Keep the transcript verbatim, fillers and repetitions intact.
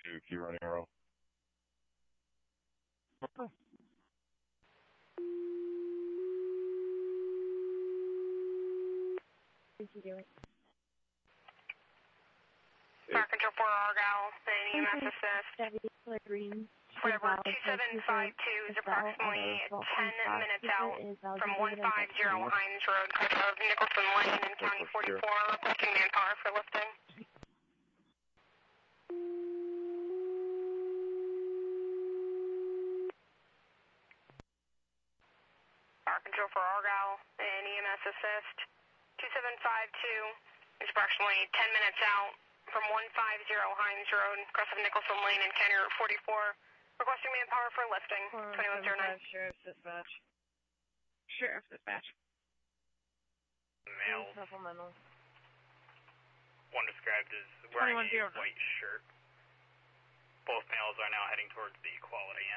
to Key Running Arrow. Fire Control for Argyle, an E M S assist. Whatever, two seven five two is approximately ten minutes out from one five zero Hines Road, of Nicholson Lane in County forty-four, requesting manpower for lifting. Fire Control for Argyle, an E M S assist. two seven five two is approximately ten minutes out from one five zero Hines Road, across of Nicholson Lane in County Route forty-four, requesting manpower for lifting. twenty-one oh nine. Sheriff's Dispatch. Sheriff's Dispatch. Male. Supplemental. One described as wearing a white shirt. Both males are now heading towards the Quality Inn.